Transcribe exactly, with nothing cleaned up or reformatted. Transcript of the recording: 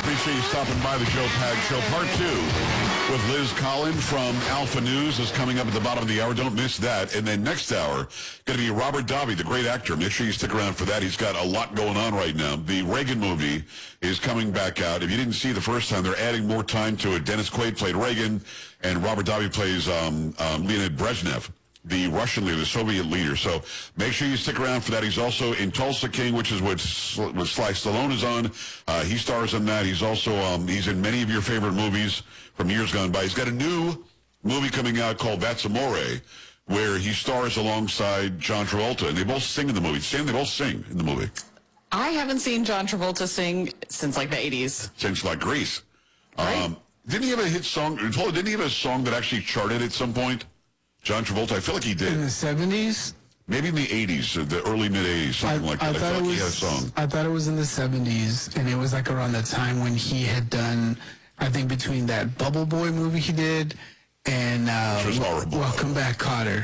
Appreciate you stopping by the Joe Pag Show. Part two with Liz Collin from Alpha News is coming up at the bottom of the hour. Don't miss that. And then next hour, going to be Robert Davi, the great actor. Make sure you stick around for that. He's got a lot going on right now. The Reagan movie is coming back out. If you didn't see the first time, they're adding more time to it. Dennis Quaid played Reagan, and Robert Davi plays um, um, Leonid Brezhnev, the Russian leader, the Soviet leader. So make sure you stick around for that. He's also in Tulsa King, which is what, what Sly Stallone is on. Uh, he stars in that. He's also um, he's in many of your favorite movies from years gone by. He's got a new movie coming out called That's Amore, where he stars alongside John Travolta, and they both sing in the movie. Sam, they both sing in the movie. I haven't seen John Travolta sing since like the eighties. Since like Grease. Right. Um, didn't he have a hit song? Didn't he have a song that actually charted at some point? John Travolta, I feel like he did. In the seventies? Maybe in the eighties, the early mid-eighties, something I, like that. I, I thought feel it like was, he had a song. I thought it was in the seventies, and it was like around the time when he had done, I think between that Bubble Boy movie he did and uh, Which was horrible. Welcome Back, Kotter.